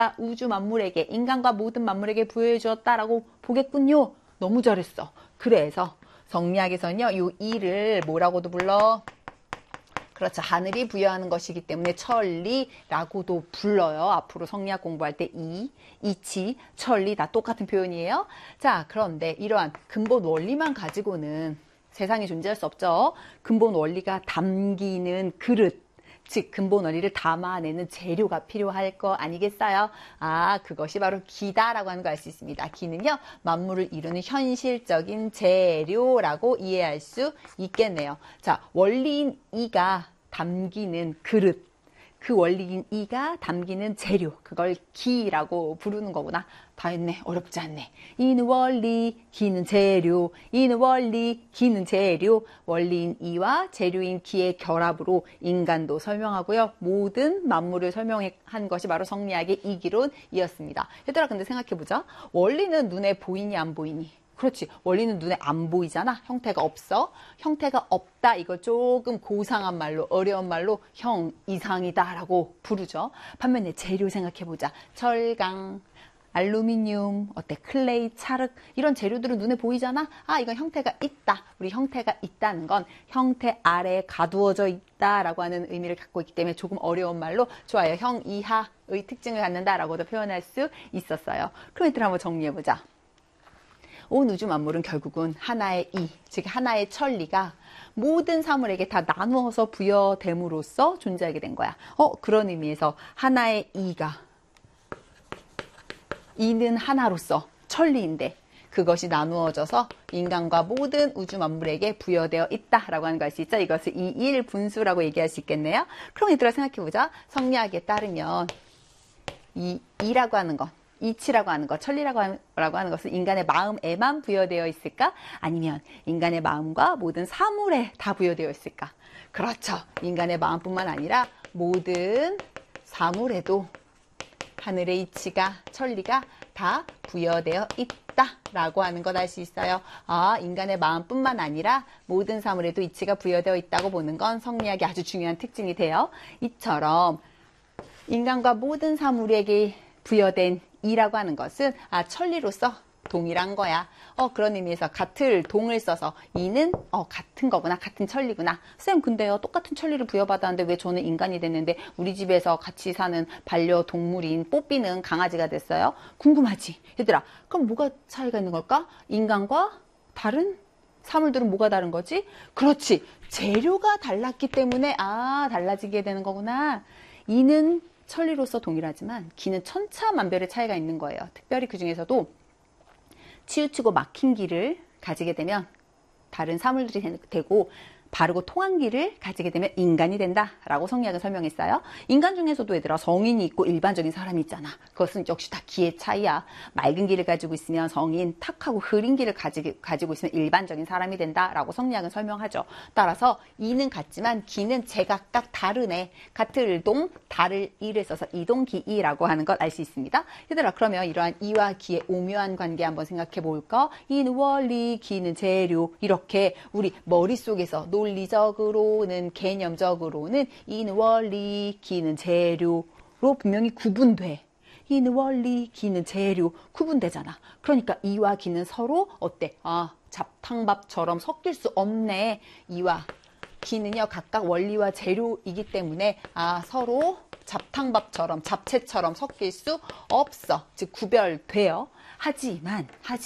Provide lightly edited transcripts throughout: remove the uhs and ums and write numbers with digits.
우주 만물에게, 인간과 모든 만물에게 부여해 주었다라고 보겠군요. 너무 잘했어. 그래서 성리학에서는요, 요 이를 뭐라고도 불러? 그렇죠. 하늘이 부여하는 것이기 때문에 천리라고도 불러요. 앞으로 성리학 공부할 때 이치, 천리 다 똑같은 표현이에요. 자, 그런데 이러한 근본 원리만 가지고는 세상에 존재할 수 없죠. 근본 원리가 담기는 그릇, 즉 근본 원리를 담아내는 재료가 필요할 거 아니겠어요? 아, 그것이 바로 기다라고 하는 걸 알 수 있습니다. 기는요, 만물을 이루는 현실적인 재료라고 이해할 수 있겠네요. 자, 원리인 이가 담기는 그릇, 그 원리인 이가 담기는 재료, 그걸 기라고 부르는 거구나. 다 했네. 어렵지 않네. 이는 원리, 기는 재료, 이는 원리, 기는 재료, 원리인 이와 재료인 기의 결합으로 인간도 설명하고요. 모든 만물을 설명한 것이 바로 성리학의 이기론이었습니다. 얘들아, 근데 생각해보자. 원리는 눈에 보이니 안 보이니? 그렇지. 원리는 눈에 안 보이잖아. 형태가 없어. 형태가 없다. 이걸 조금 고상한 말로, 어려운 말로 형 이상이다 라고 부르죠. 반면에 재료 생각해보자. 철강, 알루미늄, 어때? 클레이, 찰흙 이런 재료들은 눈에 보이잖아. 아, 이건 형태가 있다. 우리 형태가 있다는 건 형태 아래에 가두어져 있다라고 하는 의미를 갖고 있기 때문에 조금 어려운 말로 좋아요. 형 이하의 특징을 갖는다라고도 표현할 수 있었어요. 그럼 얘들아 한번 정리해보자. 온 우주 만물은 결국은 하나의 이, 즉 하나의 천리가 모든 사물에게 다 나누어서 부여됨으로써 존재하게 된 거야. 그런 의미에서 하나의 이는 하나로서 천리인데 그것이 나누어져서 인간과 모든 우주 만물에게 부여되어 있다라고 하는 걸 알 수 있죠. 이것을 이일 분수라고 얘기할 수 있겠네요. 그럼 얘들아 생각해보자. 성리학에 따르면 이라고 하는 것, 이치라고 하는 것, 천리라고 하는 것은 인간의 마음에만 부여되어 있을까? 아니면 인간의 마음과 모든 사물에 다 부여되어 있을까? 그렇죠. 인간의 마음뿐만 아니라 모든 사물에도 하늘의 이치가, 천리가 다 부여되어 있다라고 하는 것 알 수 있어요. 아, 인간의 마음뿐만 아니라 모든 사물에도 이치가 부여되어 있다고 보는 건 성리학의 아주 중요한 특징이 돼요. 이처럼 인간과 모든 사물에게 부여된 이라고 하는 것은 천리로서 동일한 거야. 그런 의미에서 같은 동을 써서 이는 같은 거구나. 같은 천리구나. 쌤 근데요 똑같은 천리를 부여받았는데 왜 저는 인간이 됐는데 우리 집에서 같이 사는 반려동물인 뽀삐는 강아지가 됐어요? 궁금하지? 얘들아 그럼 뭐가 차이가 있는 걸까? 인간과 다른 사물들은 뭐가 다른 거지? 그렇지. 재료가 달랐기 때문에 달라지게 되는 거구나. 이는 천리로서 동일하지만 기는 천차만별의 차이가 있는 거예요. 특별히 그 중에서도 치우치고 막힌 길을 가지게 되면 다른 사물들이 되고 바르고 통한 길을 가지게 되면 인간이 된다라고 성리학은 설명했어요. 인간 중에서도 얘들아 성인이 있고 일반적인 사람이 있잖아. 그것은 역시 다 기의 차이야. 맑은 길을 가지고 있으면 성인, 탁하고 흐린 길을 가지고 있으면 일반적인 사람이 된다라고 성리학은 설명하죠. 따라서 이는 같지만 기는 제각각 다르네. 같을 동, 다를 이를 써서 이동기이라고 하는 걸 알 수 있습니다. 얘들아 그러면 이러한 이와 기의 오묘한 관계 한번 생각해 볼까? 이는 원리, 기는 재료 이렇게 우리 머릿속에서 논리적으로는 개념적으로는 이는 원리, 기는 재료로 분명히 구분돼. 이는 원리, 기는 재료 구분되잖아. 그러니까 이와 기는 서로 어때? 잡탕밥처럼 섞일 수 없네. 이와 기는요 각각 원리와 재료이기 때문에 서로 잡탕밥처럼 잡채처럼 섞일 수 없어. 즉 구별돼요. 하지만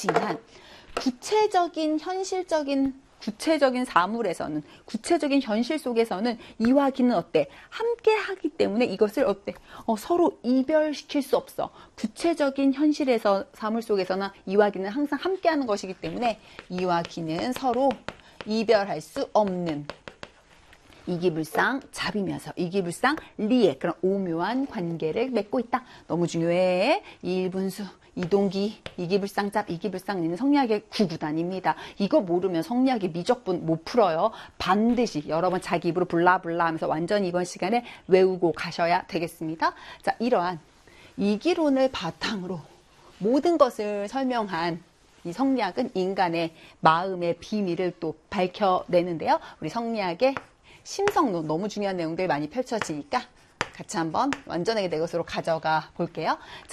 구체적인 사물에서는, 구체적인 현실 속에서는 이와 기는 어때? 함께 하기 때문에 이것을 어때? 서로 이별시킬 수 없어. 구체적인 현실에서, 사물 속에서는 이와 기는 항상 함께 하는 것이기 때문에 이와 기는 서로 이별할 수 없는 이기불상 잡이면서 이기불상 리의 그런 오묘한 관계를 맺고 있다. 너무 중요해. 이일분수, 이동기, 이기불상잡, 이기불상리는 성리학의 구구단입니다. 이거 모르면 성리학의 미적분 못 풀어요. 반드시 여러 번 자기 입으로 블라블라 하면서 완전히 이번 시간에 외우고 가셔야 되겠습니다. 자, 이러한 이기론을 바탕으로 모든 것을 설명한 이 성리학은 인간의 마음의 비밀을 또 밝혀내는데요. 우리 성리학의 심성론, 너무 중요한 내용들 많이 펼쳐지니까 같이 한번 완전하게 내 것으로 가져가 볼게요.